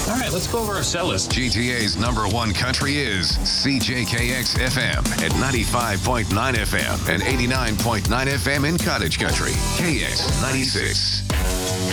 All right, let's go over our cell list. GTA's #1 country is CJKX FM at 95.9 FM and 89.9 FM in Cottage Country. KX 96.